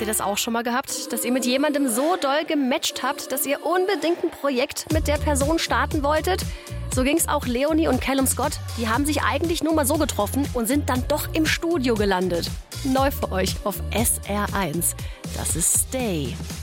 Habt ihr das auch schon mal gehabt, dass ihr mit jemandem so doll gematcht habt, dass ihr unbedingt ein Projekt mit der Person starten wolltet? So ging's auch Leonie und Callum Scott. Die haben sich eigentlich nur mal so getroffen und sind dann doch im Studio gelandet. Neu für euch auf SR1. Das ist Stay.